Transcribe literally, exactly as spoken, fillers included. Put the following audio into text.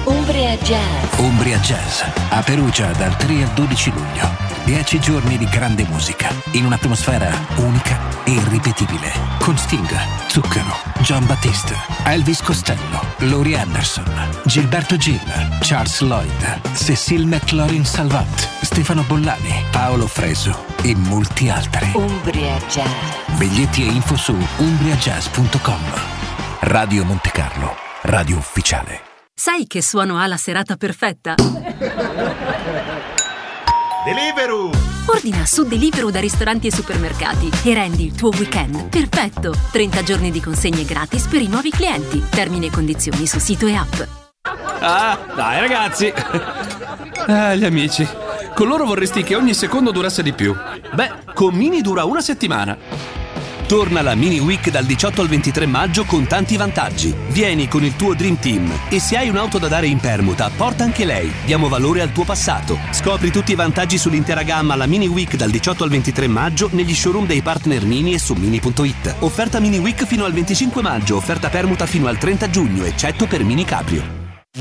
Umbria Jazz. Umbria Jazz, a Perugia dal tre al dodici luglio. Dieci giorni di grande musica, in un'atmosfera unica e irripetibile. Con Sting, Zucchero, John Battista, Elvis Costello, Laurie Anderson, Gilberto Gil, Charles Lloyd, Cécile McLaurin-Salvant, Stefano Bollani, Paolo Fresu e molti altri. Umbria Jazz. Biglietti e info su umbria jazz punto com. Radio Monte Carlo, radio ufficiale. Sai che suono ha la serata perfetta? Deliveroo! Ordina su Deliveroo da ristoranti e supermercati e rendi il tuo weekend perfetto. trenta giorni di consegne gratis per i nuovi clienti. Termini e condizioni su sito e app. Ah, dai ragazzi! Ah, gli amici. Con loro vorresti che ogni secondo durasse di più. Beh, con Mini dura una settimana. Torna la Mini Week dal diciotto al ventitré maggio con tanti vantaggi. Vieni con il tuo Dream Team e se hai un'auto da dare in permuta, porta anche lei. Diamo valore al tuo passato. Scopri tutti i vantaggi sull'intera gamma alla Mini Week dal diciotto al ventitré maggio negli showroom dei partner Mini e su mini punto it. Offerta Mini Week fino al venticinque maggio, offerta permuta fino al trenta giugno, eccetto per Mini Cabrio.